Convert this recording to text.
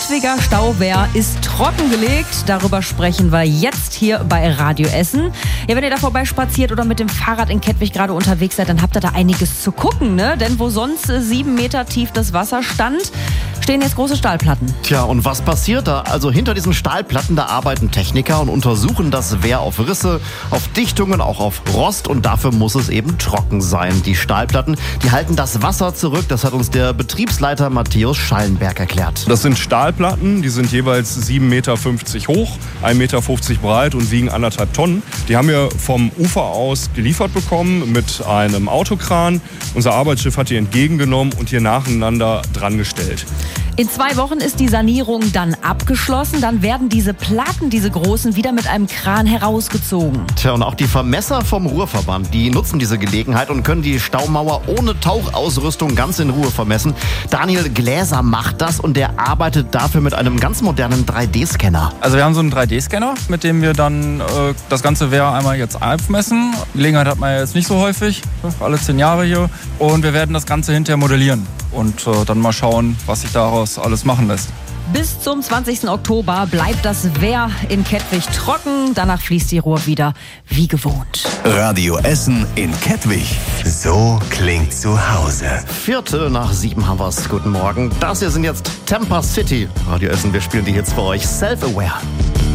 Kettwiger Stauwehr ist trockengelegt. Darüber sprechen wir jetzt hier bei Radio Essen. Ja, wenn ihr da vorbeispaziert oder mit dem Fahrrad in Kettwig gerade unterwegs seid, dann habt ihr da einiges zu gucken, ne? Denn wo sonst 7 Meter tief das Wasser stand, stehen jetzt große Stahlplatten. Tja, und was passiert da? Also hinter diesen Stahlplatten, da arbeiten Techniker und untersuchen das Wehr auf Risse, auf Dichtungen, auch auf Rost, und dafür muss es eben trocken sein. Die Stahlplatten, die halten das Wasser zurück. Das hat uns der Betriebsleiter Matthäus Schallenberg erklärt. Das sind Stahlplatten, die sind jeweils 7,50 Meter hoch, 1,50 Meter breit und wiegen 1,5 Tonnen. Die haben wir vom Ufer aus geliefert bekommen mit einem Autokran. Unser Arbeitsschiff hat die entgegengenommen und hier nacheinander dran gestellt. In 2 Wochen ist die Sanierung dann abgeschlossen. Dann werden diese Platten, diese großen, wieder mit einem Kran herausgezogen. Tja, und auch die Vermesser vom Ruhrverband, die nutzen diese Gelegenheit und können die Staumauer ohne Tauchausrüstung ganz in Ruhe vermessen. Daniel Gläser macht das und der arbeitet dafür mit einem ganz modernen 3D-Scanner. Also wir haben so einen 3D-Scanner, mit dem wir dann das ganze Wehr einmal jetzt abmessen. Gelegenheit hat man ja jetzt nicht so häufig, alle 10 Jahre hier. Und wir werden das Ganze hinterher modellieren und dann mal schauen, was sich daraus alles machen lässt. Bis zum 20. Oktober bleibt das Wehr in Kettwig trocken. Danach fließt die Ruhr wieder wie gewohnt. Radio Essen in Kettwig. So klingt zu Hause. 6:45 haben wir's. Guten Morgen. Das hier sind jetzt Tampa City. Radio Essen, wir spielen die Hits für euch. Self-Aware.